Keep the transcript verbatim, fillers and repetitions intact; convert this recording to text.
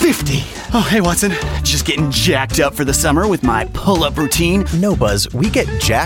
fifty. Oh, hey, Watson. Just getting jacked up for the summer with my pull-up routine. No, Buzz, we get jacked